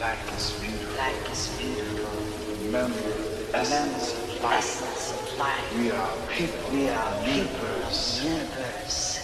Life is beautiful. Life is beautiful. Remember the essence of life. Essence of life. We are people. We are people of Universe. the universe.